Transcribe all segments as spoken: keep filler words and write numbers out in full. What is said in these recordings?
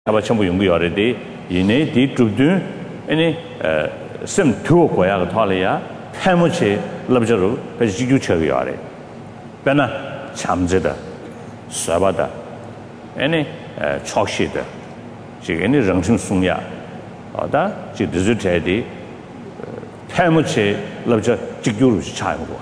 aba chambu yungu yore de yine di trubdun ene sim tuo goya ga thale ya phamuche labjaru pe jigyu chhe yore bena chamjeda sabada ene chokshida ji ene rangching sungya da ji dizu de phamuche labja jigyu ru cha yo.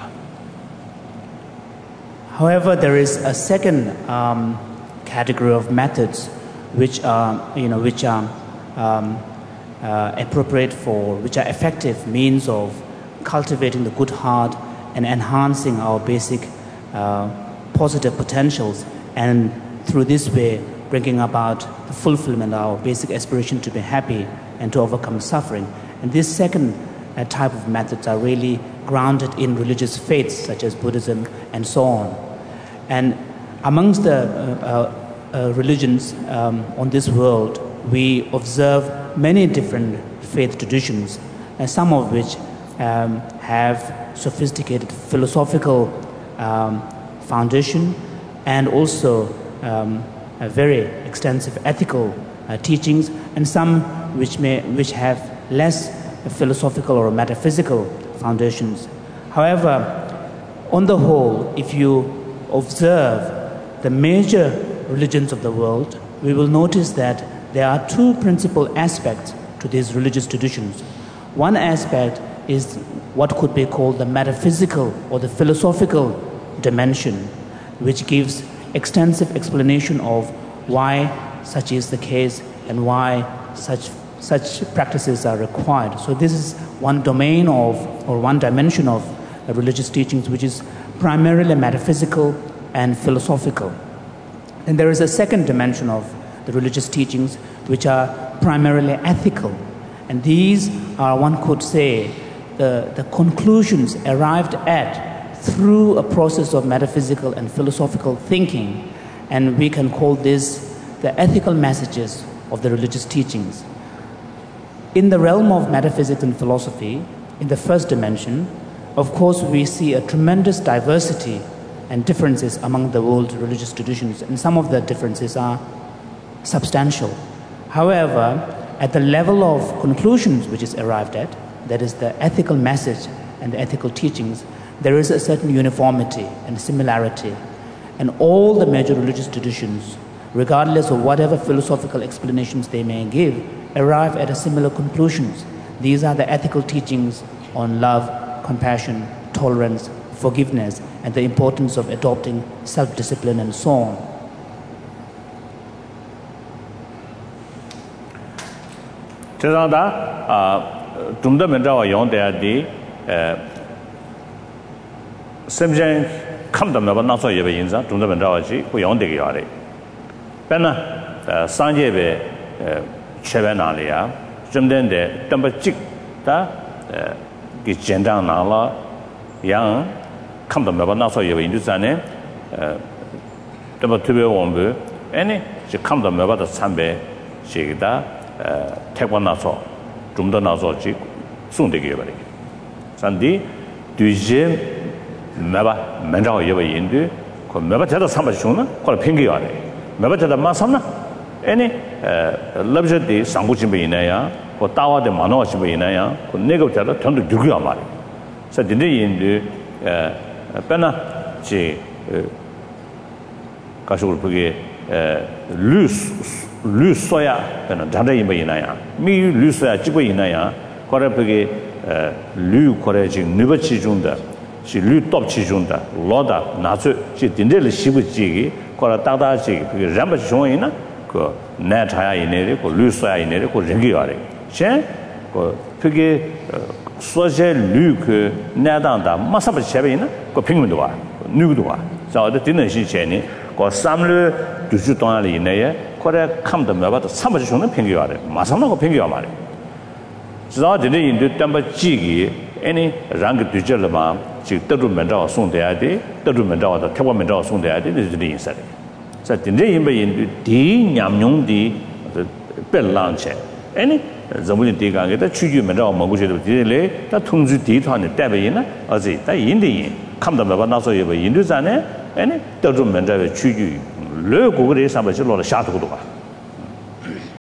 However, there is a second um, category of methods which are, you know, which are um, uh, appropriate for, which are effective means of cultivating the good heart and enhancing our basic uh, positive potentials, and through this way bringing about the fulfillment of our basic aspiration to be happy and to overcome suffering. And this second uh, type of methods are really grounded in religious faiths such as Buddhism and so on. And amongst the uh, uh, religions um, on this world, we observe many different faith traditions, uh, some of which um, have sophisticated philosophical um, foundation and also um, a very extensive ethical uh, teachings, and some which may which have less philosophical or metaphysical foundations. However, on the whole, if you observe the major religions of the world, we will notice that there are two principal aspects to these religious traditions. One aspect is what could be called the metaphysical or the philosophical dimension, which gives extensive explanation of why such is the case and why such such practices are required. So this is one domain of, or one dimension of uh, religious teachings, which is primarily metaphysical and philosophical. And there is a second dimension of the religious teachings which are primarily ethical. And these are, one could say, the, the conclusions arrived at through a process of metaphysical and philosophical thinking. And we can call this the ethical messages of the religious teachings. In the realm of metaphysics and philosophy, in the first dimension, of course, we see a tremendous diversity and differences among the world's religious traditions, and some of the differences are substantial. However, at the level of conclusions which is arrived at, that is the ethical message and the ethical teachings, there is a certain uniformity and similarity. And all the major religious traditions, regardless of whatever philosophical explanations they may give, arrive at a similar conclusions. These are the ethical teachings on love, compassion, tolerance, forgiveness, and the importance of adopting self-discipline and so on. Tezanda, tumda menjawa yong dea di semjen kamda meba naso yebe yinza, tumda menjawa ji ku yong degi yare. Pena sanje be chebe nali ya, jumden de tamba jik da ki jendang nala yang kamda meba naso yebe yinju zane tamba tube wombu ene ji kamda meba da sambe ji da tekwa naso jumda naso ji sungdegi yebe sandi duje meba menjawa yebe yindu ko meba teda samba chungna ko pingi yare meba teda ma samna ene labja de sangu chimbe inaya ko tawa de manawa chimbe inaya ko nego teda tondu dugu amari sa dinde yindu pena ji kashur puge lu lu soya pena danda yimbe inaya mi lu soya chibo inaya ko re puge lu ko re ji nuba chi jungda ji lu top chi jungda loda nazu ji dinde le shibu ji ko ra ta da ji puge ramba chong ina ko na chaya ine ko lu soya ine ko rengi yare chen ko puge soje lu ke na dang da ma sa ba chebe ina ko pingmen do wa nu do wa za de din shi che ni ko sam lu du ju dong ali ine ye ko re kam de ma ba de sam ba chong ne ping yare ma sam na ko ping yare ma le za de ne yin de tam ba ji gi any rang du je le ma ji de ru men zhao song de ya de de ru men zhao de te wa men zhao song de ya de de de yin sa de sa de ne yin ba yin de di nyam nyong di pe lang che any zamuli de ga ge de chu ju men zhao mo gu che de de le da tong ju di tuan de dai bei yin na a zi da yin de yin kam da ba na so ye ba yin du zan ne any de ru men zhao chu ju le gu ge de sa ba ji lo de sha de gu de ba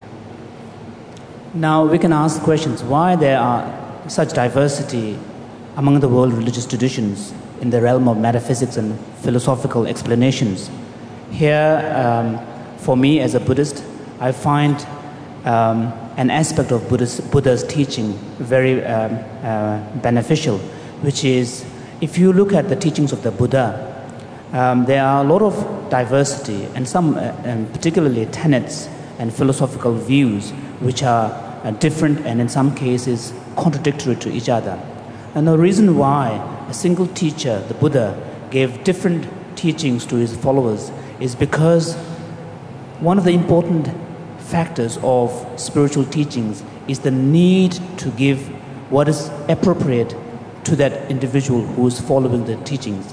Now we can ask questions why there are such diversity among the world religious traditions in the realm of metaphysics and philosophical explanations. Here, um, for me as a Buddhist, I find um, an aspect of Buddha's, Buddha's teaching very um, uh, beneficial, which is if you look at the teachings of the Buddha, um, there are a lot of diversity and some uh, and particularly tenets and philosophical views which are uh, different and in some cases contradictory to each other. And the reason why a single teacher, the Buddha, gave different teachings to his followers is because one of the important factors of spiritual teachings is the need to give what is appropriate to that individual who is following the teachings.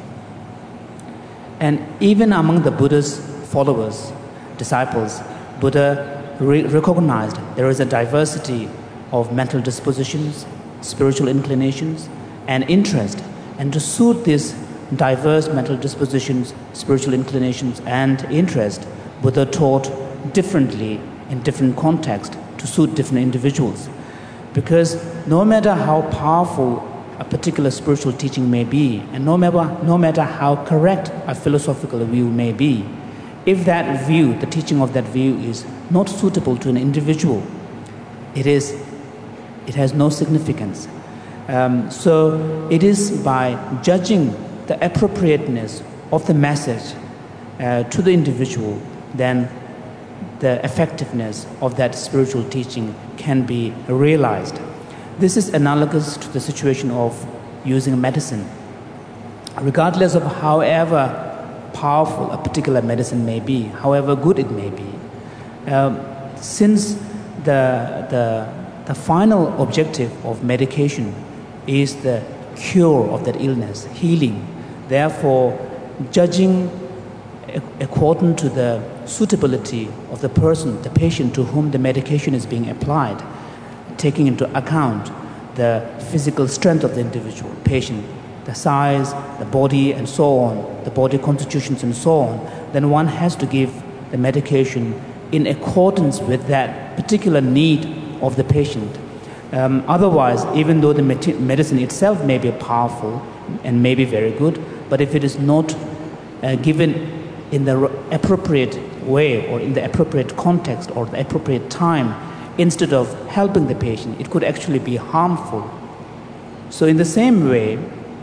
And even among the Buddha's followers, disciples, Buddha re- recognized there is a diversity of mental dispositions, spiritual inclinations, and interest. And to suit these diverse mental dispositions, spiritual inclinations, and interest, Buddha taught differently in different contexts to suit different individuals. Because no matter how powerful a particular spiritual teaching may be, and no matter, no matter how correct a philosophical view may be, if that view, the teaching of that view is not suitable to an individual, it is, it has no significance. Um, so it is by judging the appropriateness of the message uh, to the individual, then the effectiveness of that spiritual teaching can be realized. This is analogous to the situation of using medicine. Regardless of however powerful a particular medicine may be, however good it may be, um, since the, the, the final objective of medication is the cure of that illness, healing. Therefore, judging according to the suitability of the person, the patient to whom the medication is being applied, taking into account the physical strength of the individual patient, the size, the body, and so on, the body constitutions and so on, then one has to give the medication in accordance with that particular need of the patient. Um, otherwise, even though the med- medicine itself may be powerful and may be very good, but if it is not uh, given in the appropriate way or in the appropriate context or the appropriate time, instead of helping the patient, it could actually be harmful. So in the same way,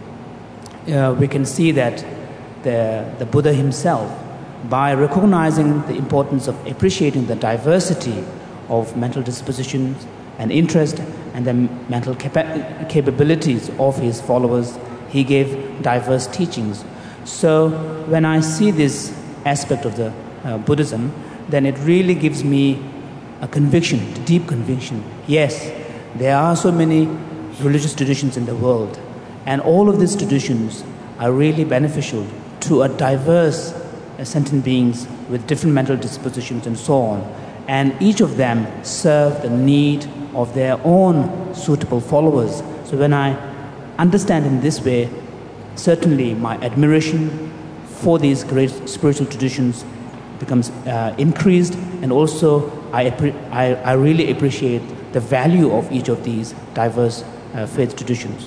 uh, we can see that the, the Buddha himself, by recognizing the importance of appreciating the diversity of mental dispositions and interest and the mental capa- capabilities of his followers, he gave diverse teachings. So when I see this aspect of the uh, Buddhism, then it really gives me a conviction, a deep conviction. Yes, there are so many religious traditions in the world, and all of these traditions are really beneficial to a diverse uh, sentient beings with different mental dispositions and so on. And each of them serve the need of their own suitable followers. So when I understand in this way, certainly my admiration for these great spiritual traditions becomes uh, increased, and also I, I, I really appreciate the value of each of these diverse uh, faith traditions.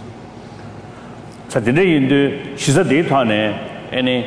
So today in the she's a data any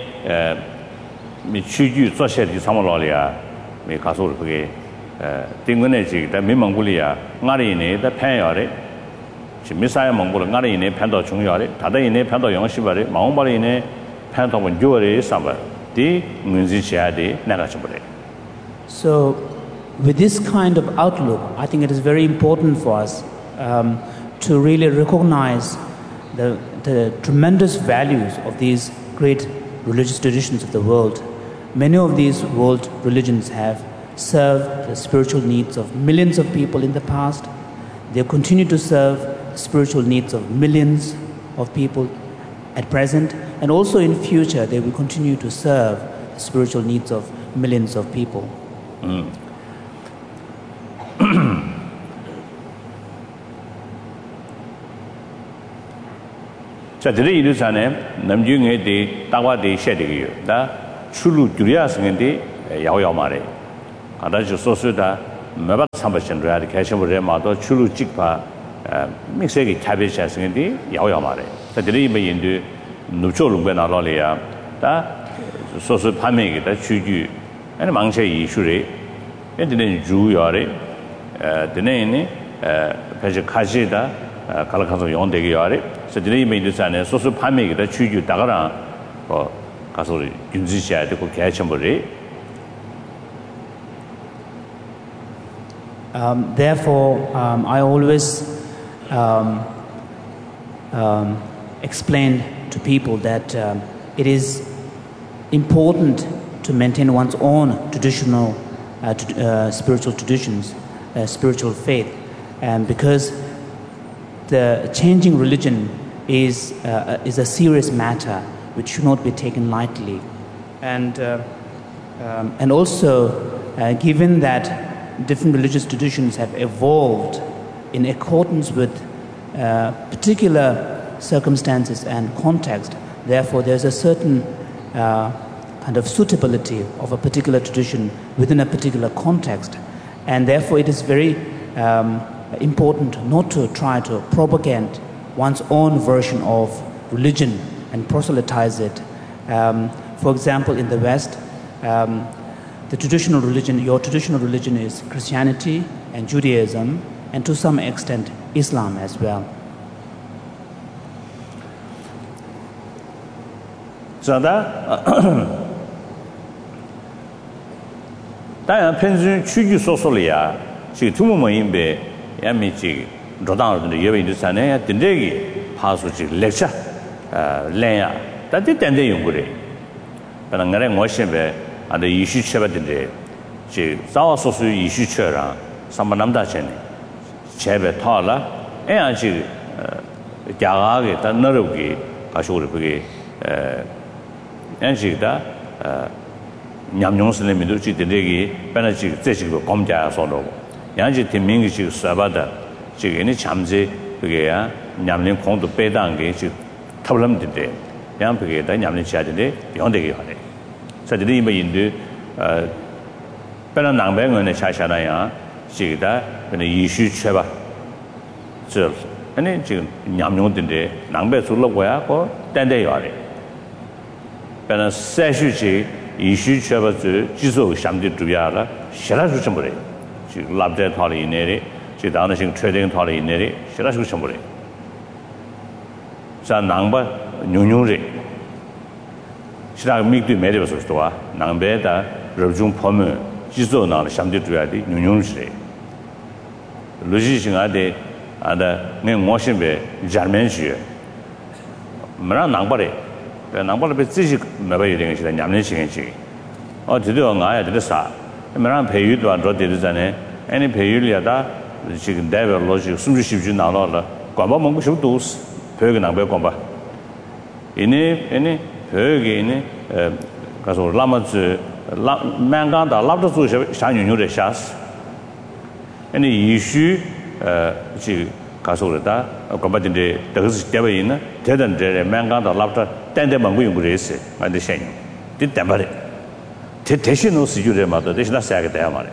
me chuju society samololia me castle pege tinguneji the Mongolia ngari ne the payare she missile Mongolia ngari ne pando chungyare tada ne pando yongshibare maombari ne pando jore summer the music shade nagachubare. So with this kind of outlook, I think it is very important for us um, to really recognize the, the tremendous values of these great religious traditions of the world. Many of these world religions have served the spiritual needs of millions of people in the past. They continue to serve the spiritual needs of millions of people at present, and also in future they will continue to serve the spiritual needs of millions of people. Mm. So today is an Namjung de Tawa de Shedi, the Chulu Jurias in the Yao Mare. And that's just so that Mabat Sambashan Rad, Kashamure Mato, Chulu Chikpa, Mixegi Cabbage as in the Yawamare. The Delivery into Nucholu Benalolia, that Sosu Pamig, that Chuju, and Mangsha Ishure, and then Ju Yare, the name, Pajikajida, Kalakazo Yondegi Yare, so the name is an Sosu Pamig, that Chuju Tagara, or Castle Junzisha, the Kashamure. Um, therefore, um, I always um, um, explain to people that um, it is important to maintain one's own traditional uh, t- uh, spiritual traditions, uh, spiritual faith, and because the changing religion is uh, is a serious matter which should not be taken lightly, and uh, um, and also uh, given that different religious traditions have evolved in accordance with uh, particular circumstances and context. Therefore, there's a certain uh, kind of suitability of a particular tradition within a particular context. And therefore, it is very um, important not to try to propagate one's own version of religion and proselytize it. Um, for example, in the West, um, The traditional religion, your traditional religion is Christianity and Judaism, and to some extent Islam as well. So that, that pension Chuju Sosolia, she two moment be Yamichi, Rodan, the Yevi Sane, the Degi, Pasuchi, lecture, Lea, that did end the Yunguri. But I'm going to watch him. And the issue Chevette, she saw also issue Chera, some Namda Chen, Cheve Tala, and she Gagagi, Narugi, Kashuri, and she da Nyamyons Lemiduchi, the Degi, Benachi, Tessico, Comja Solo, Yanji Timingi, Sabada, she any Chamzi, Pigea, Nyamlin Kong to Pedangi, she Tablam the day, Yam Pigeta, Nyamlin Chadde, beyond the Gihane. So the name in the Penanang and the Chashana, she that when the issue Cheva serves. And then Yamyon in the Nambe Sulawaya or ten day are. Penan Sashuchi, issue Cheva to Jizo Shamdi Tuyara, Shelasu Chambore. She loved that Holly in it, she donishing trading Holly in it, Shelasu Chambore. San Namba, Nunyuri. Shira Migdu Medivas Stoa, Nambeda, Rajun Pomu, Jizo now the Shamdi Tuadi, Nunyunshi. Lucian Ade and the name Washington, Jarmenshi. Maran Nambari, the number of Pizzi, Nabating, and Yamnichi. Or to do on I at the Sa. Maran pay you to Andro Dizane, any Payuliada, the chicken devil logic, Sumiship Junala, Guabamongu should do, Pergan and Belcomba. In any Pergin, Caso Lamas, Manganda, Labda Shan Yu de Chas. Any issue, she Casoleta, combating the Devin, Ted and Manganda, Labda, Tendemangu Grace, and the Shane. Did Dembari. Tetation no see you, their mother, they should not say their money.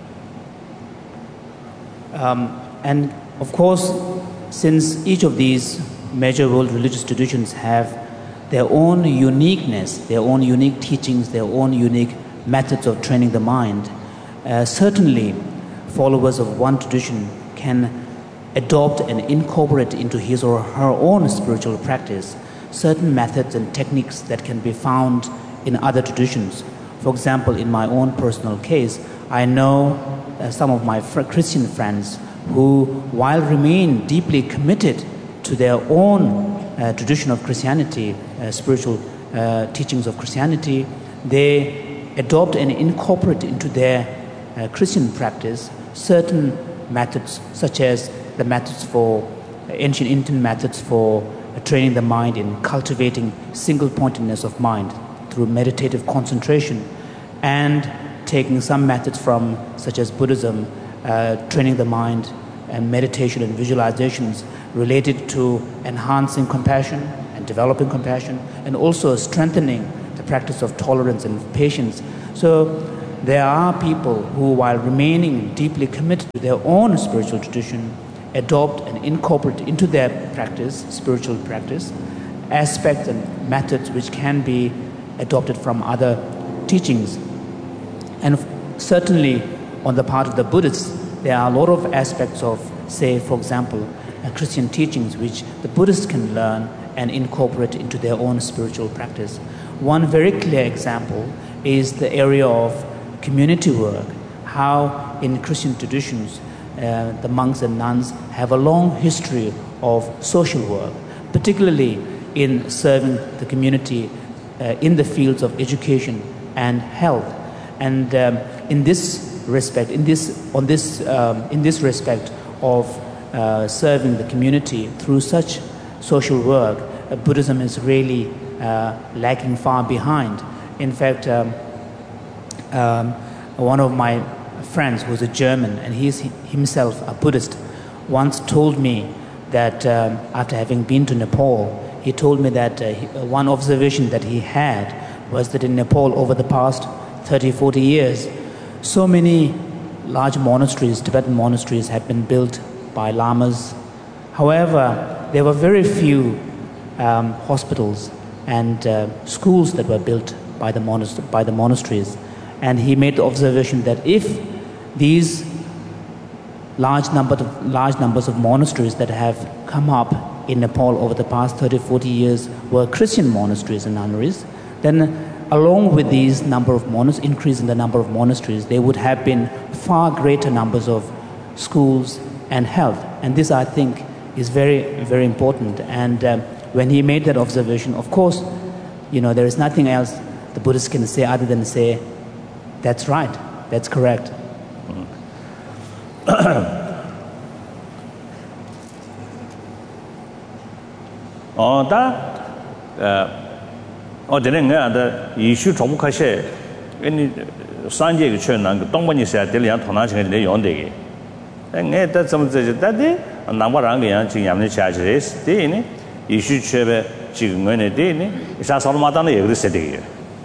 And of course, since each of these major world religious traditions have their own uniqueness, their own unique teachings, their own unique methods of training the mind, uh, certainly followers of one tradition can adopt and incorporate into his or her own spiritual practice certain methods and techniques that can be found in other traditions. For example, in my own personal case, I know uh, some of my fr- Christian friends who, while remain deeply committed to their own Uh, tradition of Christianity, uh, spiritual uh, teachings of Christianity, they adopt and incorporate into their uh, Christian practice certain methods, such as the methods for uh, ancient Indian methods for uh, training the mind in cultivating single-pointedness of mind through meditative concentration, and taking some methods from, such as Buddhism, uh, training the mind and meditation and visualizations related to enhancing compassion and developing compassion, and also strengthening the practice of tolerance and patience. So there are people who, while remaining deeply committed to their own spiritual tradition, adopt and incorporate into their practice, spiritual practice, aspects and methods which can be adopted from other teachings. And certainly on the part of the Buddhists, there are a lot of aspects of, say, for example, uh, Christian teachings which the Buddhists can learn and incorporate into their own spiritual practice. One very clear example is the area of community work, how in Christian traditions uh, the monks and nuns have a long history of social work, particularly in serving the community uh, in the fields of education and health. And um, in this respect, in this, on this, um, in this respect of uh, serving the community through such social work, uh, Buddhism is really uh, lagging far behind. In fact, um, um, one of my friends who's a German, and he's himself a Buddhist, once told me that um, after having been to Nepal, he told me that uh, he, uh, one observation that he had was that in Nepal over the past thirty, forty years, so many large monasteries, Tibetan monasteries, had been built by lamas. However, there were very few um, hospitals and uh, schools that were built by the, monast- by the monasteries. And he made the observation that if these large, number of, large numbers of monasteries that have come up in Nepal over the past thirty, forty years were Christian monasteries and nunneries, then along with these number of monasteries, increase in the number of monasteries, there would have been far greater numbers of schools and health. And this, I think, is very, very important. And um, when he made that observation, of course, you know, there is nothing else the Buddhists can say other than say, that's right, that's correct. Oh, that, oh, the thing is that you should talk about any Sanjay Chen and Tongmani said, Delian Tonach and the Yonde. And that's some of the day, and number of Yamni charges, Dini, you should share Chigmani, it's as all Madame every city.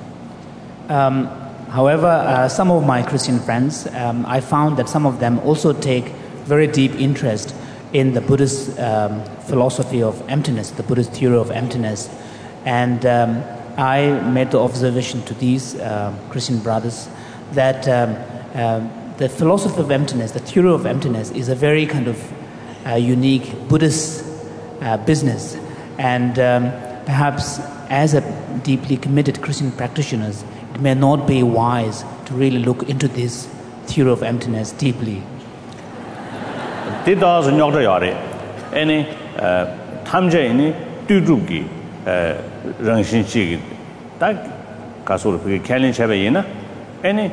Um, however, uh, some of my Christian friends, um, I found that some of them also take very deep interest in the Buddhist um, philosophy of emptiness, the Buddhist theory of emptiness. And um, I made the observation to these uh, Christian brothers that um, um, the philosophy of emptiness, the theory of emptiness, is a very kind of uh, unique Buddhist uh, business. And um, perhaps as a deeply committed Christian practitioners, it may not be wise to really look into this theory of emptiness deeply. Did those in your yard any time Jane, Duduki, Ranshin Chig, that Castle Kelly Chavayina, any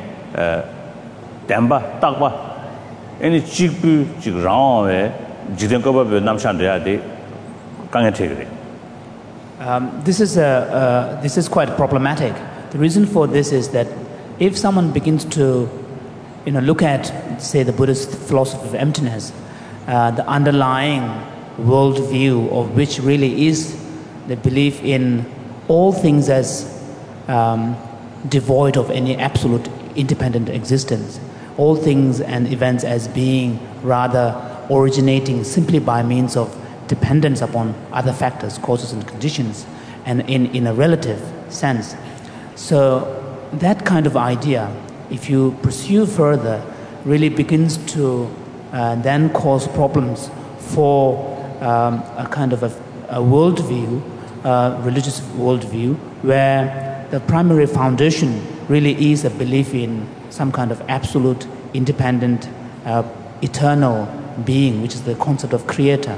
Damba, Takwa, any Chigbu, Chigram, Jidankoba, Namshandria, they can't take it. Um, this is a uh, this is quite problematic. The reason for this is that if someone begins to, you know, look at, say, the Buddhist philosophy of emptiness, uh, the underlying worldview of which really is the belief in all things as um, devoid of any absolute independent existence, all things and events as being rather originating simply by means of dependence upon other factors, causes and conditions, and in, in a relative sense. So that kind of idea, if you pursue further, really begins to uh, then cause problems for um, a kind of a, a worldview, uh, religious worldview, where the primary foundation really is a belief in some kind of absolute, independent, uh, eternal being, which is the concept of creator.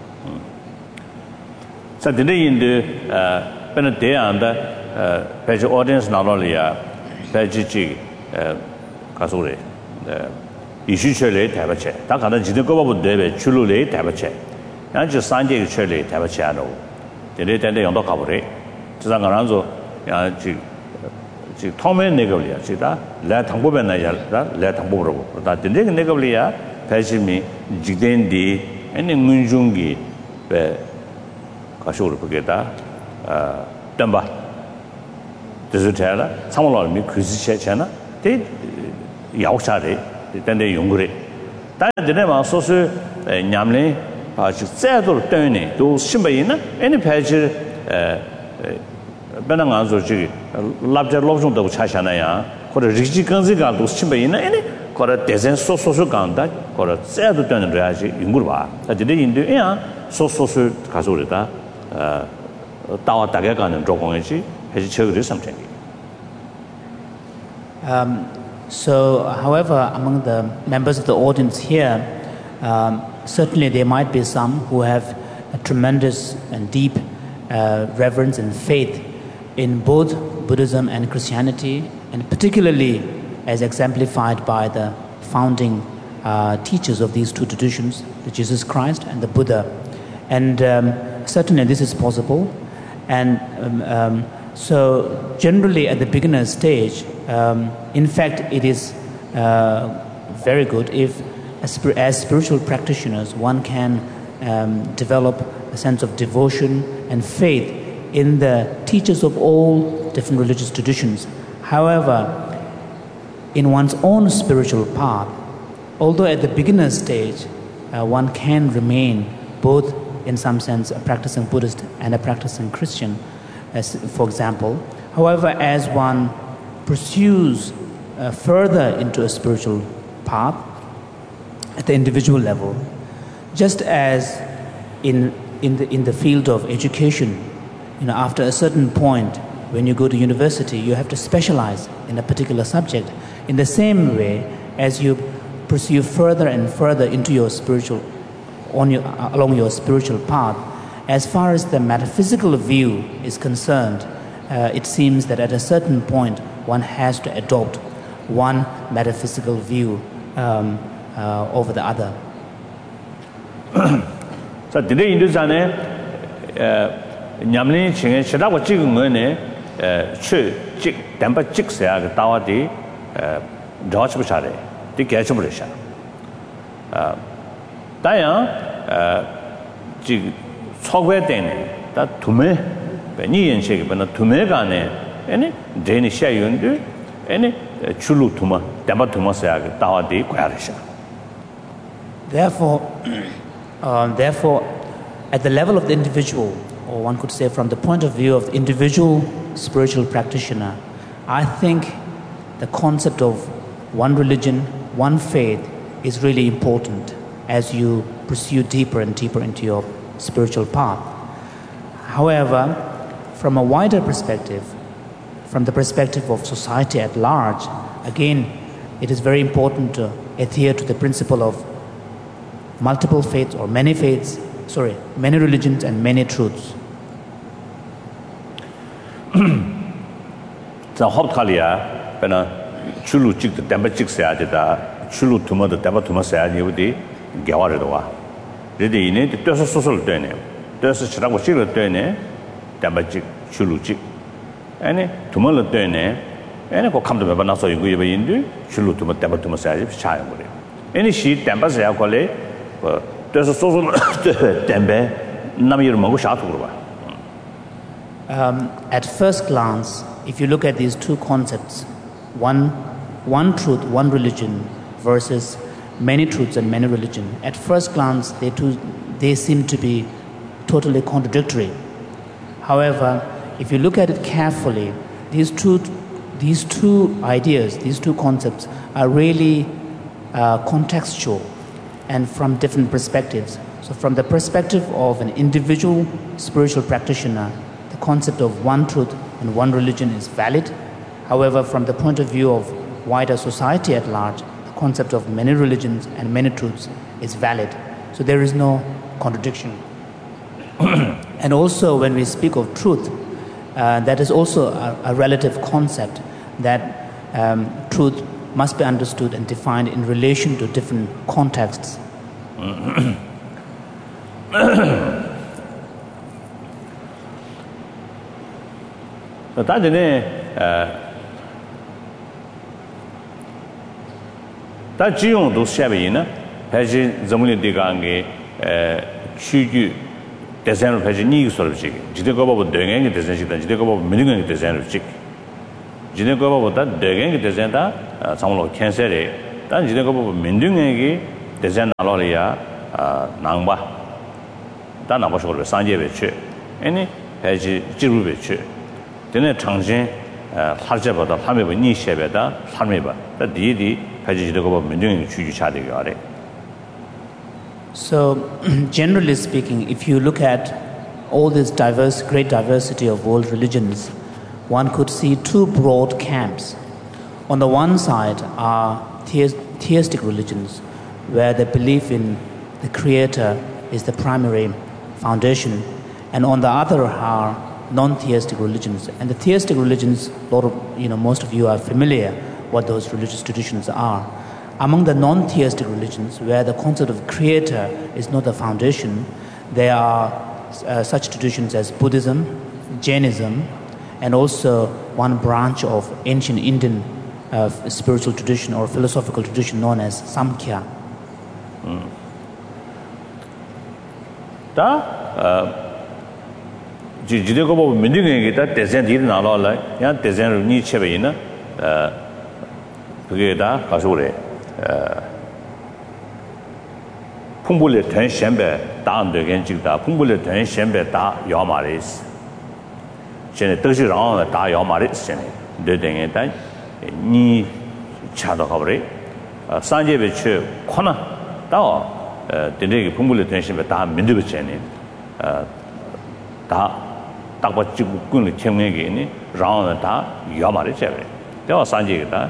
So today in the uh, day and the page audience not only a page G Kasuri, issue chile tabache, Takana Jidako would debe chulule tabache, and just Sanjay chile tabachano. The late and the on the Kabore, Zangaranzo, Tommy Negolia, Chita, let Hambubena, let Hamburo, that the Negolia, Pajimi, Jidendi, and in Munjungi. Kashur Pugeta, Damba. Does it tell her? Some of me, Christian Chana, 대 야옥차래 된데 용그래 다들에만 소수 냠래 아주 제대로 되네 또 심바이나 애니 패지 에 배낭 저기 랍저 롭종도 차샤나야或者리지 간지가도 심바이나 애니 거라 대전 소소소 간다 거라 제대로 되는 거야지 용그러 봐 다들 인도야 소소소 가서르다 어 따와 다게 가는 조공이지 해지 처그리 something. Um, so, however, among the members of the audience here, um, certainly there might be some who have a tremendous and deep uh, reverence and faith in both Buddhism and Christianity, and particularly as exemplified by the founding uh, teachers of these two traditions, the Jesus Christ and the Buddha. And um, certainly this is possible. And um, um, so generally at the beginner stage, um, in fact, it is uh, very good if, as, as spiritual practitioners, one can um, develop a sense of devotion and faith in the teachers of all different religious traditions. However, in one's own spiritual path, although at the beginner stage, uh, one can remain both in some sense a practicing Buddhist and a practicing Christian, as for example. However, as one pursues uh, further into a spiritual path at the individual level, just as in in the in the field of education, you know, after a certain point when you go to university, you have to specialize in a particular subject. In the same way, as you pursue further and further into your spiritual on your, along your spiritual path, as far as the metaphysical view is concerned, uh, it seems that at a certain point one has to adopt one metaphysical view um, uh, over the other. So today in this ane nyamlin chinge chira wa chig ngone chu chig damba chig sa ga tawa di dawch bu chare di ge chu bu sha 다양 어 지 초과되네 다 두매 베니엔식이 번나 두매가네 아니 데니 샤윤드 아니 출루 두마 담바 두마사야 다와디 과르샤. Therefore um, therefore at the level of the individual, or one could say from the point of view of the individual spiritual practitioner, I think the concept of one religion, one faith is really important as you pursue deeper and deeper into your spiritual path. However, from a wider perspective, from the perspective of society at large, again, it is very important to adhere to the principle of multiple faiths or many faiths, sorry, many religions and many truths. 자, 합탈이야. 배나 출루 찍도 담바 찍어야 되다. 출루 투마도 담바 투마서야 되지. 개화를 와. 그런데 이내 뜻서 소설 되네. 뜻서 치라고 찍을 되네. 담바 찍 출루 찍. 아니, 투마를 되네. 아니, 그 감도 몇 번 나서 이거 이번인데 출루 투마 담바 투마서야 되지. 차요 그래. 아니, 시 담바서야 걸래. 그 뜻서 소설 담바 남이를 먹고 샤도 그러 봐. Um, at first glance, if you look at these two concepts, one, one truth, one religion versus many truths and many religion, at first glance, they, two, they seem to be totally contradictory. However, if you look at it carefully, these two, these two ideas, these two concepts are really uh, contextual and from different perspectives. So from the perspective of an individual spiritual practitioner, the concept of one truth and one religion is valid. However, from the point of view of wider society at large, the concept of many religions and many truths is valid. So there is no contradiction. And also when we speak of truth, uh, that is also a, a relative concept, that um, truth must be understood and defined in relation to different contexts. 다전에 다 지용도 샤베이나 해지 점물이디가게 추규 대산을 해지 니기 소리지 지대가 뭐 되게 대산식다 지대가 뭐 미능이 대산을 직 지네 거보다 대gen기 대전다 상물로 캔서래 단 지네 거보 민둥에게 대전 나로리아 낭바 단 나버서고 산제베치 아니 해지 지루베치 되네 장진 할제보다 함에버 니셰베다 삶에버 디디 해지 지네 거보 민둥에게 주주차되게 하래. So generally speaking, if you look at all this diverse great diversity of world religions, one could see two broad camps. On the one side are theistic religions, where the belief in the Creator is the primary foundation, and on the other are non-theistic religions. And the theistic religions, a lot of, you know, most of you are familiar what those religious traditions are. Among the non-theistic religions, where the concept of Creator is not the foundation, there are uh, such traditions as Buddhism, Jainism, and also one branch of ancient Indian uh, spiritual tradition or philosophical tradition known as Samkhya. Mm. Da, jide ko bo minding ngi ta design di na lo la, ya design ni chebe yin na, 그게 다 가서 그래. 풍불의 된 셴배 다안되게 지다 풍불의 된 셴배 다 야마리스 전에 뜻이랑 다 야마리스 전에 되게 다 니 차도 가버리 산제베 최 코나 다 되게 풍불의 된 셴배 다 민두베 전에 다 딱바 지구 군의 청명이니 라운드 다 야마리 제베 대화 산제가 다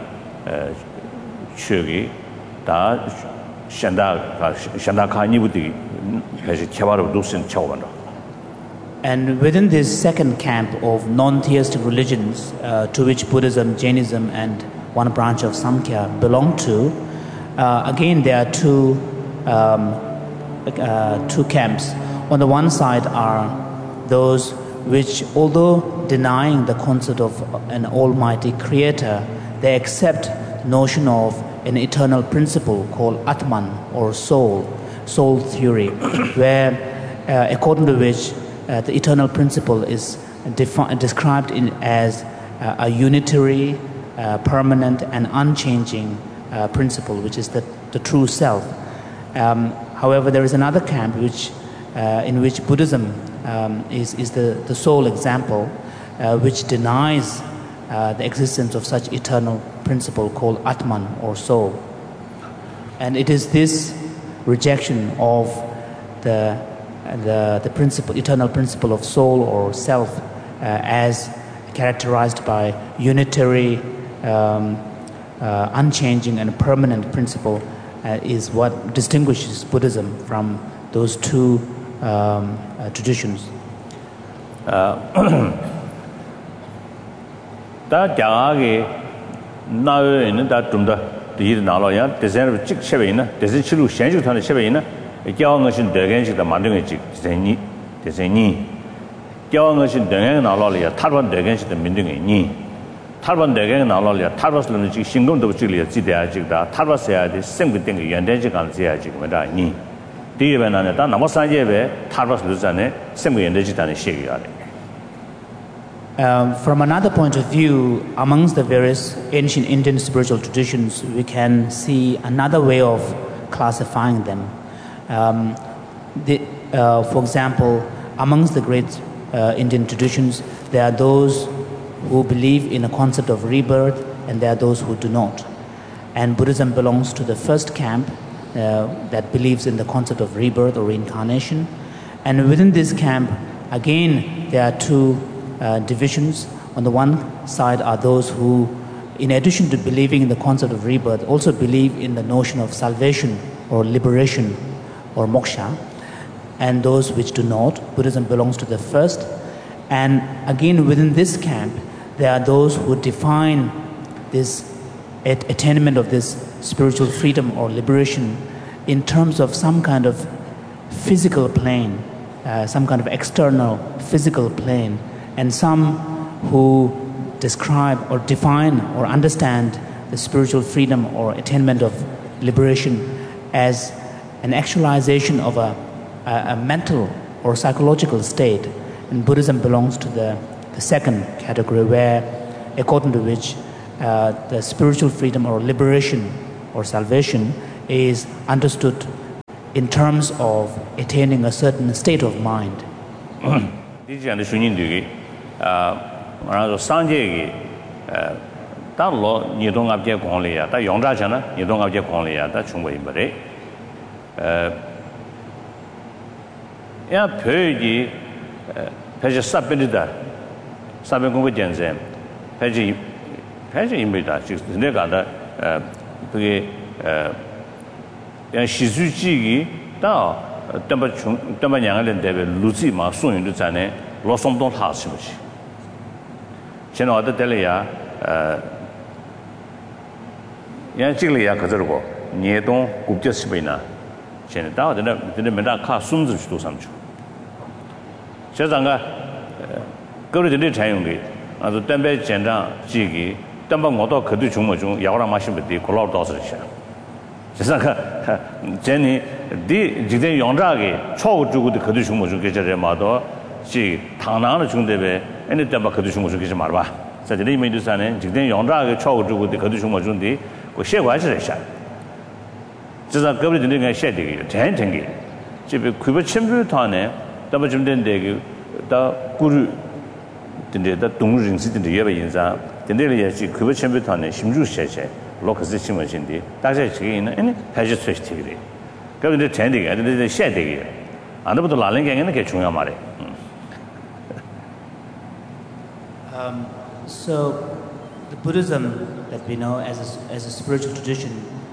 최기 다 샹다 샹다 카니부디 그래서 개발을 놓친 차원으로. And within this second camp of non-theistic religions, uh, to which Buddhism, Jainism, and one branch of Samkhya belong to, uh, again there are two um, uh, two camps. On the one side are those which, although denying the concept of an almighty creator, they accept the notion of an eternal principle called Atman or soul, soul theory, where uh, according to which uh, the eternal principle is defi- described in as uh, a unitary, uh, permanent, and unchanging uh, principle, which is the, the true self. Um, however, there is another camp which, uh, in which Buddhism um, is, is the, the sole example, uh, which denies uh, the existence of such eternal principle called Atman or soul. And it is this rejection of the, the, the principle, eternal principle of soul or self uh, as characterized by unitary, um, uh, unchanging and permanent principle uh, is what distinguishes Buddhism from those two um, uh, traditions. 나는 다 좀더 이 나로야 대전을 찍 셔베이나 대전 치료 현실 타는 셔베이나 교황은 대gen식다 만드는 지 대전이 대전이 교황은 대gen 나로야 탈번 대gen식다 민등이 니 탈번 대gen 나로야 탈버스는 지 신금도 지리야 지대야 지다 탈버스야 돼 생비된 게 연대지 간지야 지금 다 니. 뒤에는 다 남아 산제베 탈버스 전에 생비 연대지 다는 시기야 돼. Um, from another point of view, amongst the various ancient Indian spiritual traditions, we can see another way of classifying them. Um, the, uh, for example, amongst the great uh, Indian traditions, there are those who believe in a concept of rebirth, and there are those who do not. And Buddhism belongs to the first camp uh, that believes in the concept of rebirth or reincarnation. And within this camp, again, there are two Uh, divisions. On the one side are those who, in addition to believing in the concept of rebirth, also believe in the notion of salvation or liberation or moksha, and those which do not. Buddhism belongs to the first. And again, within this camp, there are those who define this at- attainment of this spiritual freedom or liberation in terms of some kind of physical plane, uh, some kind of external physical plane, and some who describe or define or understand the spiritual freedom or attainment of liberation as an actualization of a, a, a mental or psychological state. And Buddhism belongs to the, the second category, where according to which uh, the spiritual freedom or liberation or salvation is understood in terms of attaining a certain state of mind. This is the uh, Sanjay. Tā lō nī tōng āp jē kōng lī yā, tā yōng zhā chā na nī tōng āp jē kōng lī yā, tā chūng bā yī mbā rē. Yā pio yī jī, pio jī sā pē rī tā, sā pē kōng bā jian zhēn, pio jī yī mbā yī tā, jī nē kā tā, pio jī, yā shī sū jī jī, tā tā mbā chūng, tā mbā nyāng lēn tē bē lū jī mā sōng yī rū zhā nē, lō sōng tōng thā shī bā shī. Chēn wā tā tē lī yā, yang这个也可是个年东国际是被呢，现在到真的真的没大看孙子去多上去。现在个呃，各类的产用的，啊，就单白简章几个，单把我到可对中国中要让马西不的，可老多是些。现在个今年的今天用这个超中国的可对中国中给这些嘛多，是唐南的中的呗，人家单把可对中国中给是嘛吧？在这里面就是呢，今天用这个超中国的可对中国中的。我写完是在下，至少各位的那个写的个，真正的，这边开不全部他呢，那么今天那个到古日，真的到东人是真的也不影响，真的也是开不全部他呢，新竹写写，老可是新闻性的，大家这个呢，哎，还是出题的，各位的真的个，那那写的个，啊，那不都哪人干那个重要嘛的，嗯。 Um, so. The Buddhism that we know as a, as a spiritual tradition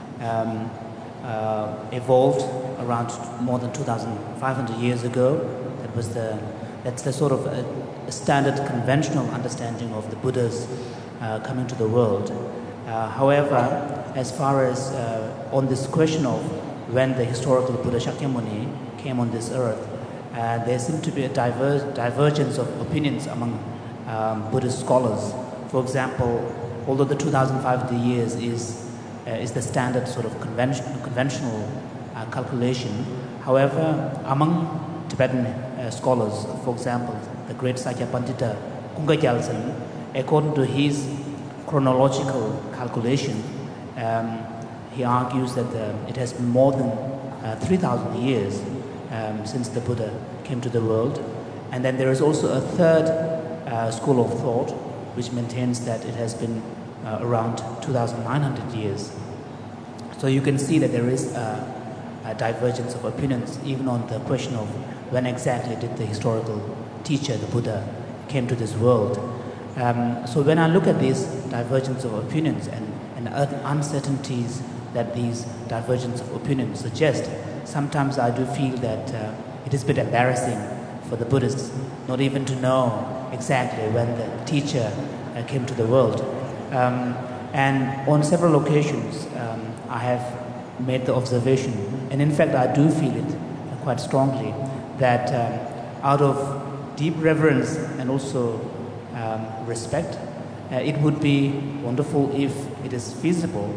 um, uh, evolved around more than two thousand five hundred years ago. That was the that's the sort of a, a standard conventional understanding of the Buddhas uh, coming to the world. Uh, however, as far as uh, on this question of when the historical Buddha Shakyamuni came on this earth, uh, there seemed to be a diverse, divergence of opinions among um, Buddhist scholars. For example, although the two thousand five hundred years is uh, is the standard sort of convention, conventional uh, calculation, however, among Tibetan uh, scholars, for example, the great Sakya Pandita Kunga Gyaltsen, according to his chronological calculation, um, he argues that the, it has been more than uh, three thousand years um, since the Buddha came to the world. And then there is also a third uh, school of thought which maintains that it has been uh, around two thousand nine hundred years. So you can see that there is a, a divergence of opinions even on the question of when exactly did the historical teacher, the Buddha, came to this world. Um, so when I look at these divergence of opinions and, and uncertainties that these divergence of opinions suggest, sometimes I do feel that uh, it is a bit embarrassing for the Buddhists not even to know exactly when the teacher uh, came to the world. Um, and on several occasions, um, I have made the observation, and in fact I do feel it uh, quite strongly, that um, out of deep reverence and also um, respect, uh, it would be wonderful if it is feasible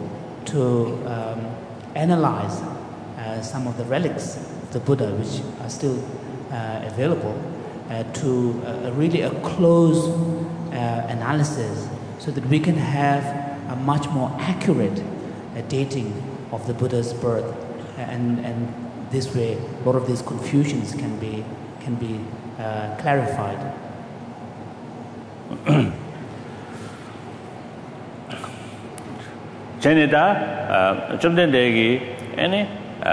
to um, analyze uh, some of the relics of the Buddha which are still uh, available, Uh, to uh, really a close uh, analysis so that we can have a much more accurate uh, dating of the Buddha's birth, and, and this way a lot of these confusions can be, can be uh, clarified. Chinita, Chumden Degi, any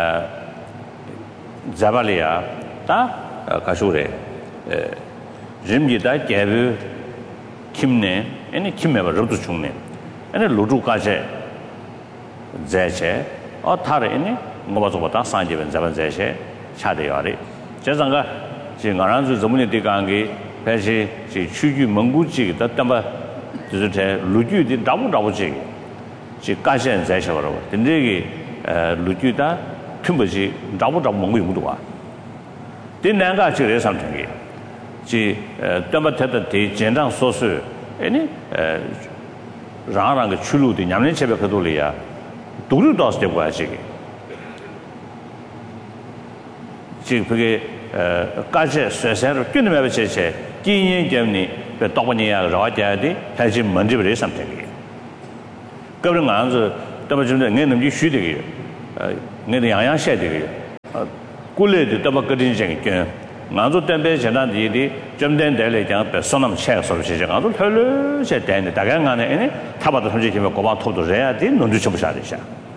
Zabalia, Ta Kashure. Rimji da gyabu kimne, ene kimmeba ruptu chungne, ene ludu kache zayche, o thare ene ngoba zoba ta sanje ben zaban zayche chade yari. Chazanga, si ngaranzu zamuni dikangi, pechi si chuju mungu chigi da tamba zizute luju di dabu dabu chigi, si kache zayche warwa. Tindegi luju da tumba si dabu dabu mungu yungduwa. Di nanga chigi re samtingi. 지 덤바테다 대 전장 소수 아니 라랑의 출루도 냠는 집에 그돌이야 도루도 없을 때 봐야지 지금 그게 까지 쇠쇠로 뛰는 맵에 제체 기인 때문에 배 떡번이야 라와자디 다시 먼저 버리 something 그런 거 안서 또 좀 내는 게 쉬되게 어 내는 양양 셔되게 어 꿀레도 또 그런 생각 나도 때문에 지난 일이 좀 된데래 장 배선함 셔서 시작 나도 별로 셔되는데 다간 안에 타바도 현재 김에 고바 토도 해야 돼 논주 좀 사리샤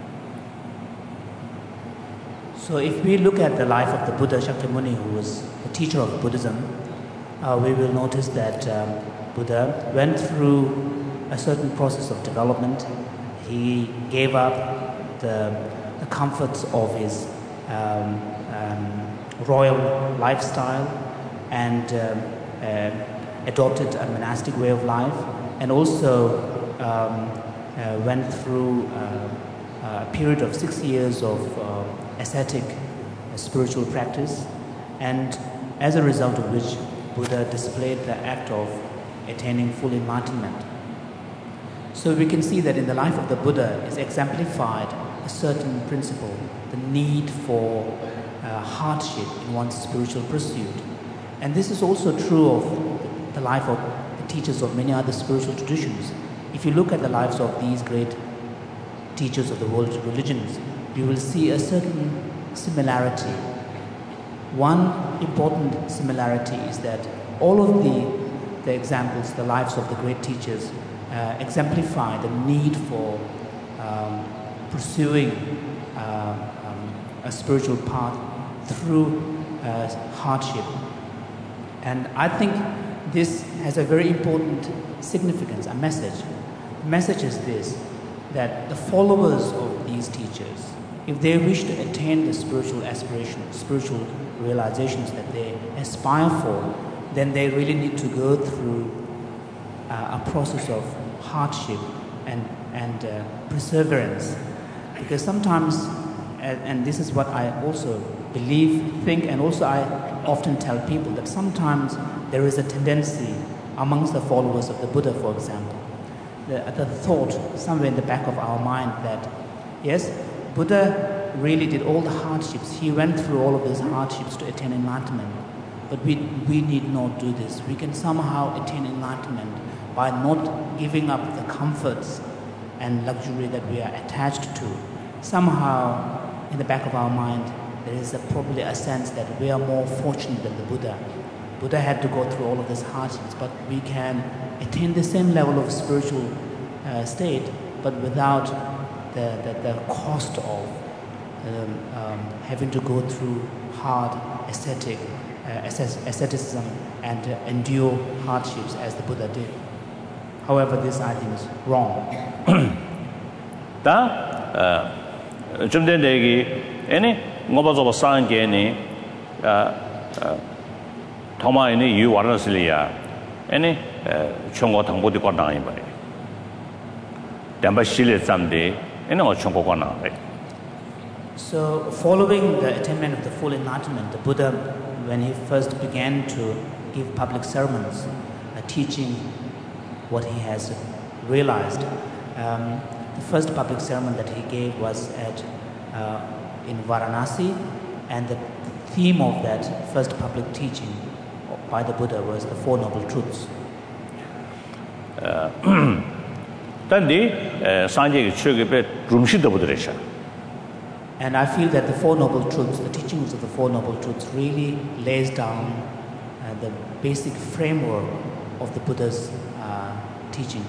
So if we look at the life of the Buddha Shakyamuni, who was the teacher of Buddhism, uh, we will notice that um, Buddha went through a certain process of development. He gave up the, the comforts of his um, um, royal lifestyle and um, uh, adopted a monastic way of life, and also um, uh, went through uh, a period of six years of uh, ascetic uh, spiritual practice, and as a result of which Buddha displayed the act of attaining full enlightenment. So we can see that in the life of the Buddha is exemplified a certain principle, the need for uh, hardship in one's spiritual pursuit. And this is also true of the life of the teachers of many other spiritual traditions. If you look at the lives of these great teachers of the world's religions, you will see a certain similarity. One important similarity is that all of the, the examples, the lives of the great teachers, uh, exemplify the need for um, pursuing uh, um, a spiritual path through uh, hardship. And I think this has a very important significance, a message. The message is this, that the followers of these teachers, if they wish to attain the spiritual aspirations, spiritual realizations that they aspire for, then they really need to go through uh, a process of hardship and, and uh, perseverance. Because sometimes, and, and this is what I also believe, think, and also I often tell people, that sometimes there is a tendency amongst the followers of the Buddha, for example, the, the thought somewhere in the back of our mind that, yes, Buddha really did all the hardships. He went through all of these hardships to attain enlightenment. But we, we need not do this. We can somehow attain enlightenment by not giving up the comforts and luxury that we are attached to. Somehow, in the back of our mind, there is a, probably a sense that we are more fortunate than the Buddha. Buddha had to go through all of these hardships, but we can attain the same level of spiritual uh, state, but without the, the, the cost of um, um, having to go through hard ascetic, uh, asceticism and uh, endure hardships as the Buddha did. However, this I think is wrong. Da, 좀 된 얘기, 아니, 뭐봐서 상계니, 아, 도마이니 유 와라슬리아, 아니, 총고 당보디 거나이 봐. 담바 실레 잠데, 아니 어 총고 거나. So, following the attainment of the full enlightenment, the Buddha, when he first began to give public sermons, uh, teaching what he has realized, um, the first public sermon that he gave was at uh, in Varanasi, and the theme of that first public teaching by the Buddha was the Four Noble Truths. And I feel that the Four Noble Truths, the teachings of the Four Noble Truths, really lays down uh, the basic framework of the Buddha's uh, teaching.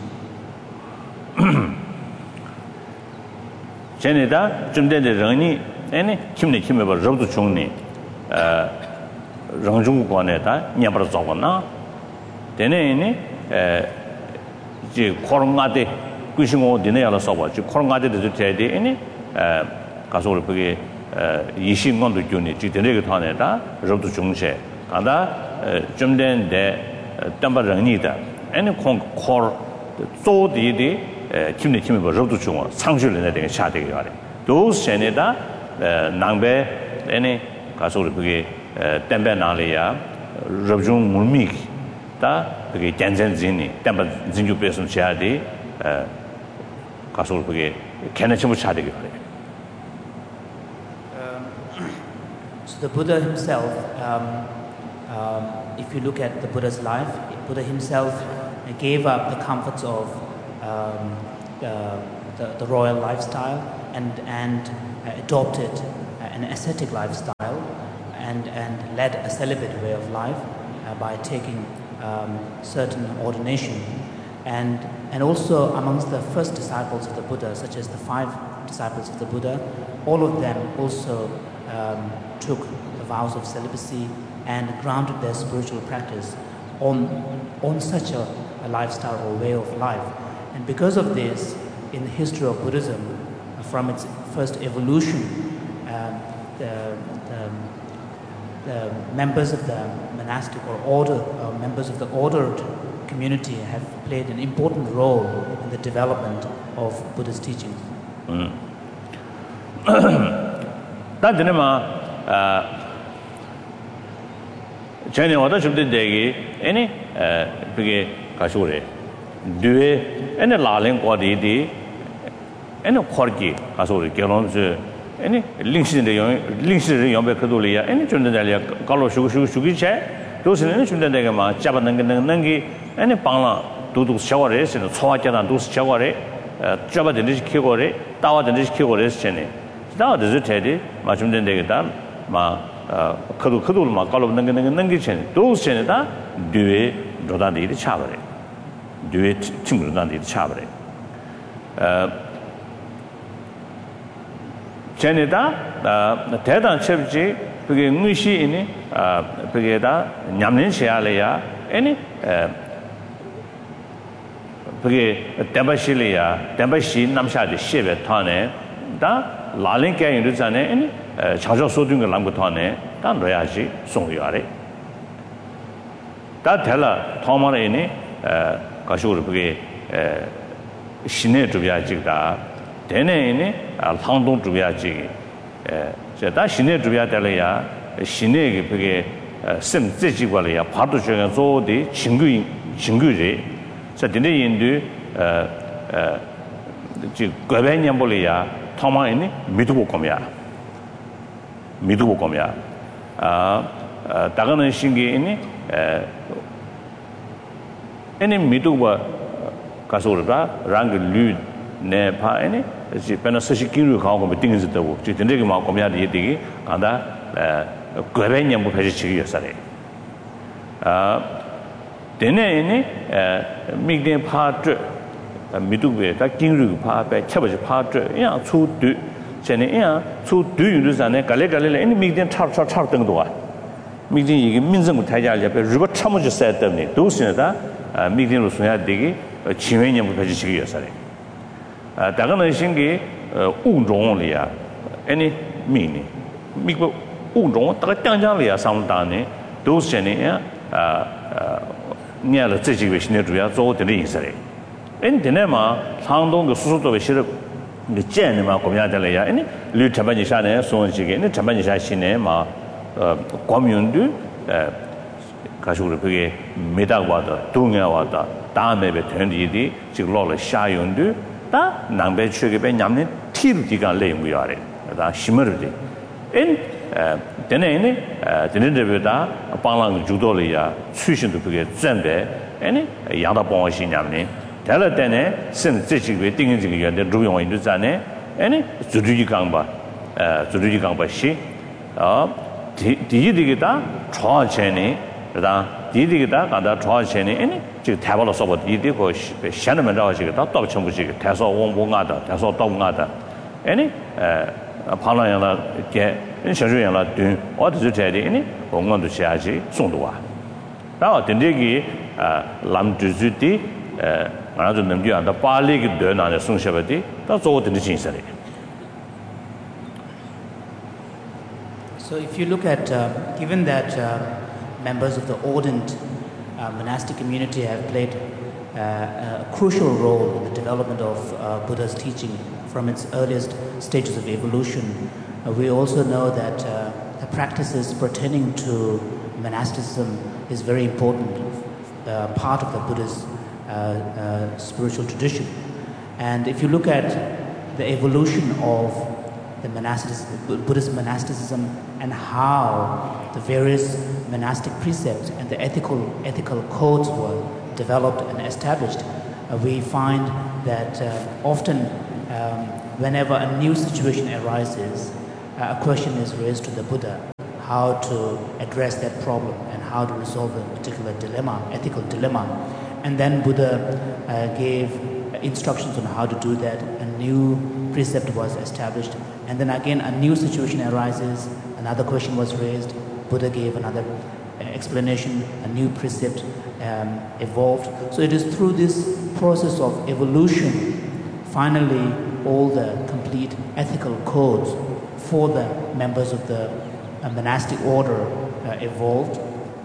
전에다 좀 전에 런이 아니 김내 김에 봐 저도 중니 어 런중관에다 냐버서 잡거나 되네니 에 이제 코로나데 꾸싱고 되네야로 써봐 지 코로나데도 돼야지 아니 에 가서 우리 거기 에 이신권도 주니 지 되네게 타네다 저도 중세 가다 좀 된데 담바런이다 아니 콘코 조디디 김내 김에 봐 저도 중어 상실에 되게 샤되게 하래 도 세네다 남배 아니 가서 우리 거기 템베 나리아 접중 물미 다 그게 잔잔진이 템베 진주 배송 샤디 가서 우리 거기 개내침을 샤되게 하래. So the Buddha himself um, Um, if you look at the Buddha's life, Buddha himself gave up the comforts of um, uh, the, the royal lifestyle and, and uh, adopted an ascetic lifestyle and, and led a celibate way of life uh, by taking um, certain ordination. And, and also amongst the first disciples of the Buddha, such as the five disciples of the Buddha, all of them also um, took the vows of celibacy and grounded their spiritual practice on, on such a, a lifestyle or way of life. And because of this, in the history of Buddhism, from its first evolution, um, the, the, the members of the monastic or order, or members of the ordered community have played an important role in the development of Buddha's teachings. Mm. That uh, China order should be the any big Kashure. Do any laling or the any corgi, Kasuri, Gelons, any links in the links in the Yombecadulia, any Chundalia, Kalo Shugu Shugi, those in any Chundagama, Chabanangi, any Pala, do showers and Twajan, do shower, Jabba the Nish Kigore, Tower the Nish Kigore, Chenny. Now the Zutedi, Machum de Negadan, Ma. Kadu Kadu ma Kalo Nangi Chen, those Cheneta, do it Rodandi the Chavare. Do it Timurandi the Chavare. Cheneta, the Tedan Chevji, Puggy Mushi in it, Pugeda, Yamin Shialea, any Puggy Debashilia, Debashi, Namsha, the Shivet Tane, da Lalinka in Ruzane, any. Chajo Sodung Langutone, Dan Reaji, Songyare. That teller, Tomar in it, Kashur Bugay, Shine to Viajigda, Dene in it, Alhandon to Viajig. That Shine to Viatelia, Shine Bugay, Sim Zijiwalia, Patujan Zodi, Chingu, Chinguri, so Dine Indu, Gavaniambolia, Toma in it, Midukomia. Midu Komia. Tagana Shingi any any Midu Kasurba, Rang Lud, Nepa, any, Penasashikiru Kong with things at the work, Chitinigma Komia Digi, and that Gavanian Mupachi Sare. Then any Migden part Midu, that Kingu part by Chabaj part, yeah, two do. Chenia, two do you lose an Galega any medium chart chart chart and doa. Medium means of Taja, River Chamuja said them, those in that medium was digi, a Chimanian Pajichi. Dagana Shingi, Undronia, any meaning. Miko Undron, Tatanjalia, some dani, those Chenia near the situation near to Yazo, the Linsari. In Dinema, Tandong, the sort of a ship. The Genema Comiatalea, any Lutabanisha, so again, the Tabanisha Cinema, Commune du Kashuri, Medawata, Tunga water, Dame Betundi, Chilola Shayundu, Da, Nambe Sugabe Yamin, Tiltigan lame we are, that shimmered. In Denene, Denida, Palang Judolia, Susan to Puget Zembe, any Yada Bonshi Yamin. Tell it then, since teaching with things again, the Ruyon in Duzane, any Zuduji Gamba, Zuduji Gamba she, Digita, Troll Chenny, Digita, and that Troll Chenny, any Tavalos of Didi, Shannon Rajic, Dr. Chamuji, Tasso Wongata, Tasso Dongata, any Palayana get in Shariana doing what is it, any, Wongan to Shaji, Sondua. Now, the Digi Lam Duzuti. Rather than you and the Pali Dun and the Sunshavati, that's all the necessary. So, if you look at, uh, given that uh, members of the ordained uh, monastic community have played uh, a crucial role in the development of uh, Buddha's teaching from its earliest stages of evolution, uh, we also know that uh, the practices pertaining to monasticism is very important uh, part of the Buddha's Uh, uh, spiritual tradition. And if you look at the evolution of the monasticism, Buddhist monasticism, and how the various monastic precepts and the ethical ethical codes were developed and established, uh, we find that uh, often um, whenever a new situation arises, uh, a question is raised to the Buddha, how to address that problem and how to resolve a particular dilemma, ethical dilemma. And then Buddha uh, gave instructions on how to do that. A new precept was established, and then again a new situation arises, another question was raised, Buddha gave another explanation, a new precept um, evolved. So it is through this process of evolution, finally all the complete ethical codes for the members of the uh, monastic order uh, evolved,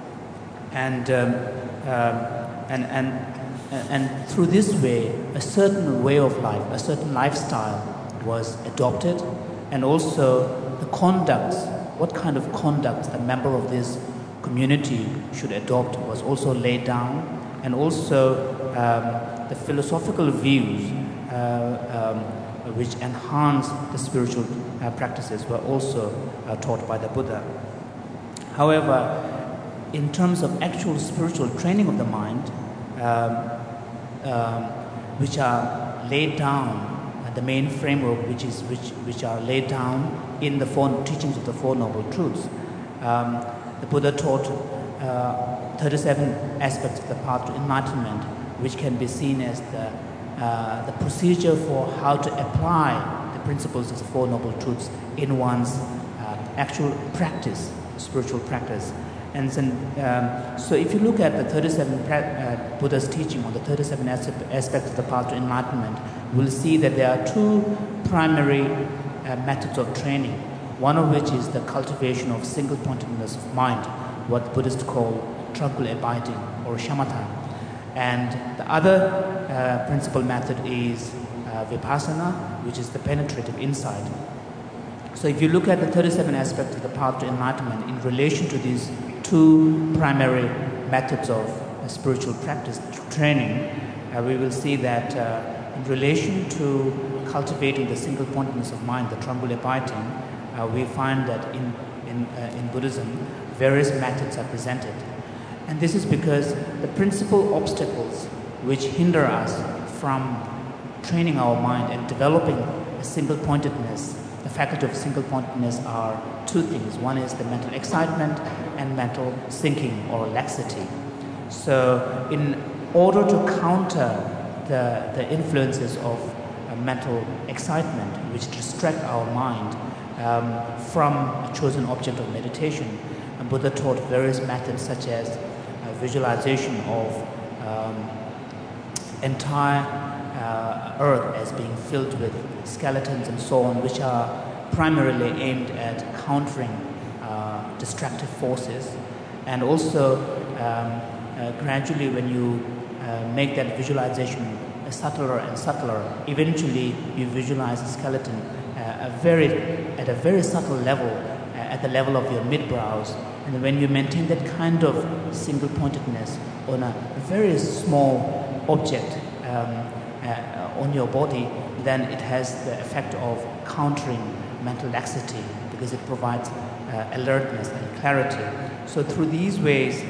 and um, um, and and and through this way, a certain way of life, a certain lifestyle was adopted, and also the conducts, what kind of conduct a member of this community should adopt was also laid down, and also um, the philosophical views uh, um, which enhance the spiritual uh, practices were also uh, taught by the Buddha. However, in terms of actual spiritual training of the mind, um, um, which are laid down, uh, the main framework which is which which are laid down in the four teachings of the Four Noble Truths, um, the Buddha taught uh, thirty-seven aspects of the path to enlightenment, which can be seen as the uh, the procedure for how to apply the principles of the Four Noble Truths in one's uh, actual practice, spiritual practice. And then, um, so if you look at the thirty-seven pra- uh, Buddha's teaching on the thirty-seven as- aspects of the path to enlightenment, we'll see that there are two primary uh, methods of training. One of which is the cultivation of single-pointedness of mind, what Buddhists call tranquil abiding or shamatha. And the other uh, principal method is uh, vipassana, which is the penetrative insight. So if you look at the thirty-seven aspects of the path to enlightenment in relation to these two primary methods of uh, spiritual practice training, uh, we will see that uh, in relation to cultivating the single-pointedness of mind, the tranquil abiding, Uh, we find that in in, uh, in Buddhism, various methods are presented, and this is because the principal obstacles which hinder us from training our mind and developing a single-pointedness, the faculty of single-pointedness, are two things. One is the mental excitement and mental sinking or laxity. So, in order to counter the the influences of uh, mental excitement, which distract our mind Um, from a chosen object of meditation, and Buddha taught various methods such as uh, visualization of um, entire uh, earth as being filled with skeletons and so on, which are primarily aimed at countering uh, destructive forces. And also um, uh, gradually when you uh, make that visualization subtler and subtler, eventually you visualize a skeleton uh, a very, at a very subtle level, uh, at the level of your mid-brows. And when you maintain that kind of single-pointedness on a very small object um, uh, on your body, then it has the effect of countering mental laxity because it provides uh, alertness and clarity. So through these ways,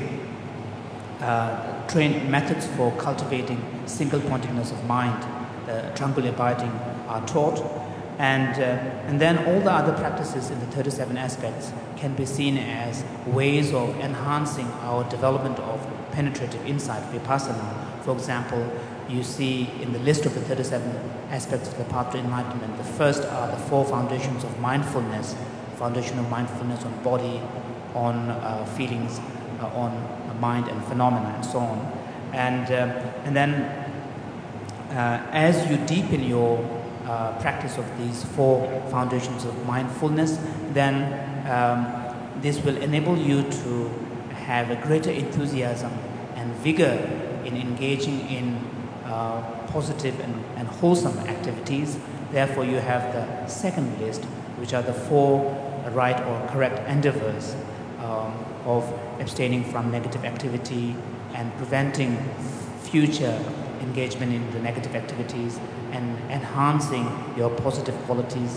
uh, train methods for cultivating single-pointedness of mind, the tranquil abiding, are taught. And, uh, and then all the other practices in the thirty-seven aspects can be seen as ways of enhancing our development of penetrative insight, vipassana. For example, you see in the list of the thirty-seven aspects of the path to enlightenment, the first are the four foundations of mindfulness, foundation of mindfulness on body, on uh, feelings, uh, on mind and phenomena, and so on. And, uh, and then uh, as you deepen your Uh, practice of these four foundations of mindfulness, then um, this will enable you to have a greater enthusiasm and vigor in engaging in uh, positive and, and wholesome activities. Therefore, you have the second list, which are the four right or correct endeavors um, of abstaining from negative activity and preventing future engagement in the negative activities, and enhancing your positive qualities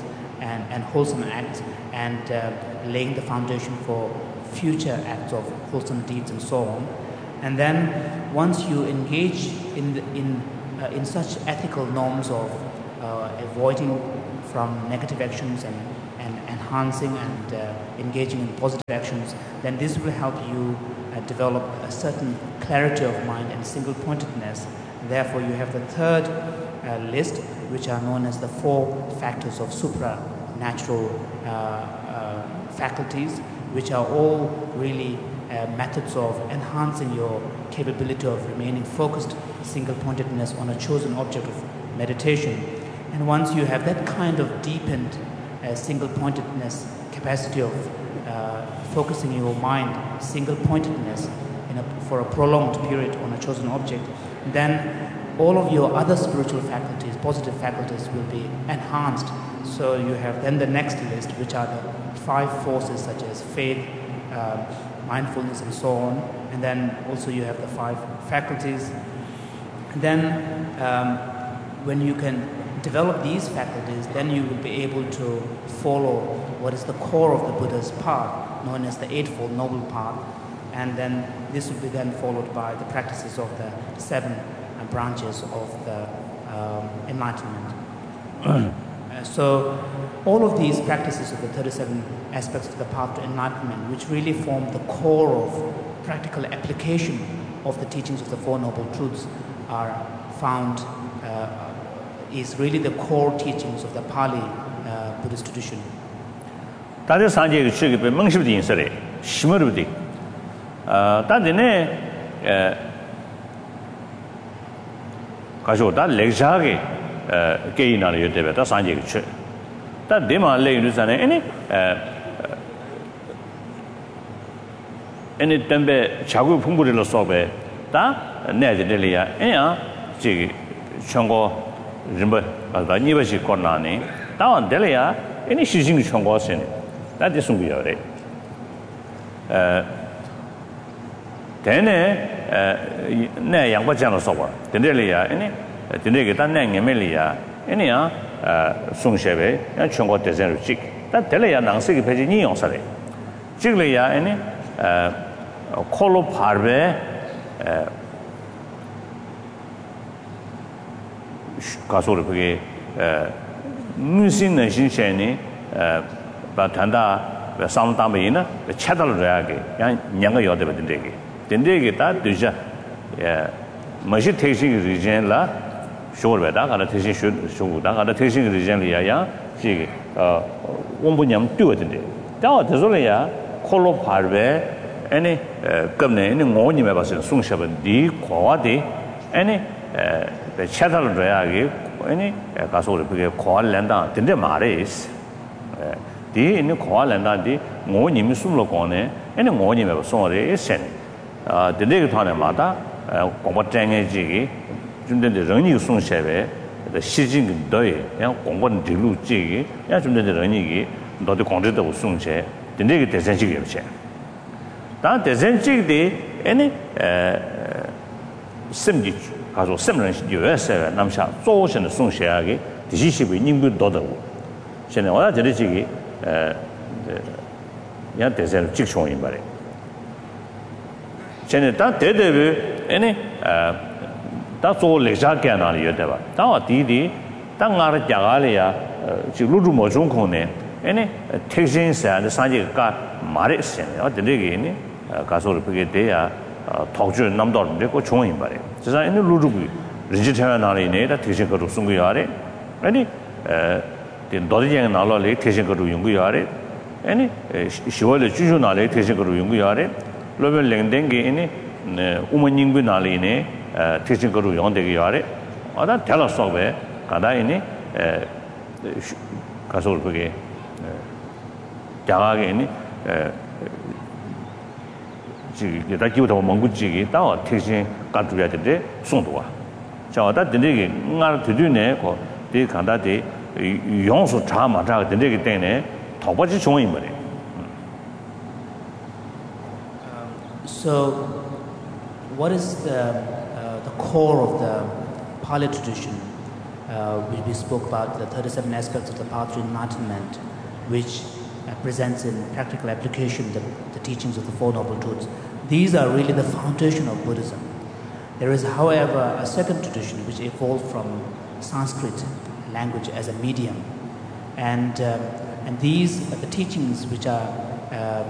and, and wholesome acts, and uh, laying the foundation for future acts of wholesome deeds and so on. And then once you engage in, the, in, uh, in such ethical norms of uh, avoiding from negative actions and, and enhancing and uh, engaging in positive actions, then this will help you uh, develop a certain clarity of mind and single-pointedness. Therefore, you have the third uh, list, which are known as the four factors of supranatural uh, uh, faculties, which are all really uh, methods of enhancing your capability of remaining focused, single-pointedness on a chosen object of meditation. And once you have that kind of deepened uh, single-pointedness capacity of uh, focusing your mind, single-pointedness in a, for a prolonged period on a chosen object, then all of your other spiritual faculties, positive faculties, will be enhanced. So you have then the next list, which are the five forces such as faith, uh, mindfulness, and so on. And then also you have the five faculties. And then um, when you can develop these faculties, then you will be able to follow what is the core of the Buddha's path, known as the Eightfold Noble Path. And then this will be then followed by the practices of the seven uh, branches of the um, enlightenment. uh, so all of these practices of the thirty-seven aspects of the path to enlightenment, which really form the core of practical application of the teachings of the Four Noble Truths, are found, uh, is really the core teachings of the Pali uh, Buddhist tradition. 다들 산지에 취급해 멍십디 인설에 심어르디 아 다들네 에 가지고 다 렉자게 에 게이나를 여대베 다 산지에 취 다 데마 레이르잖아요 아니 에 아니 덤베 자구 풍부리로 써베 다 내들이야 아니야 저기 청고 rimba alba nibashi kornani tawan delaya any shijing chongwasin that is sungu yore uh dene uh ne yangba jang lo sowa dendelia any denege dan ne ngemelia any ya uh sungshebe ya chongwa design chik that delaya nangse ge peji ni yong sare chikleya any uh kolo parbe uh 가소를 그게 에 무신의 신체니 에 바탄다 상담이나 차달을 해야게 그냥 냥가 여대 된대게 된대게 다 되자 예 뭐시 택시 리젠라 쇼르베다 가다 택시 쇼고다 가다 택시 리젠리야야 지게 어 원분념 뛰어든데 다 되sol이야 콜로 파르베 아니 겁네 이 뭐님에 봐서 숭셔번 디 과와디 아니 에 차달을 줘야게 아니 가서를 그게 고알랜다 된데 말이스 디 있는 고알랜다디 뭐님이 숨로 거네 아니 뭐님에 손에 있어 아 된데 그타네 마다 공부장에지기 준된데 정리 송셰베 시진 더이 그냥 공부는 뒤로지기 야 준된데 정리기 너도 공부도 송셰 된데 그 대전식이 없지 다 대전식이 아니 에 심지 가서 세면은 유에서 남샤 조선의 송셰하게 디시십이 님도 더더고现在我这里这个呃야 대세를 직송인 말이야. 전에 다 대대비 아니 어다 소leg자 나리 여대봐. 다 디디 땅아르 자갈이야 지금 루루 모종 코네 아니 택신사 산지가 말했어요. 어디게 가서를 그게 돼야 덕주 남도인데 그 종인 말이야. 제가 있는 루루기 리지테나 나리네 다 택신 거로 쓴 거야래. 아니 에 너희들 나라에 택신 거로 연구야래. 아니 시월에 주주 나라에 택신 거로 연구야래. 로벨 랭댕게 아니 우먼닝부 나리네 택신 거로 연대게 야래. 아다 달았어베 가다이니 에 가서 그게 자가게 아니 에 지금 다 기부터 몽구지기 다 택신 가져야 되는데 송도와 자다 되게 나를 드드네 그 간다데 용수 자마자 되게 되네 더버지 종이 말이야. So what is the uh, the core of the Pali tradition? uh, we, we spoke about the thirty-seven aspects of the path to enlightenment, which uh, presents in practical application the, the teachings of the Four Noble Truths. These are really the foundation of Buddhism. There is, however, a second tradition which evolved from Sanskrit language as a medium, and um, and these are the teachings which are um,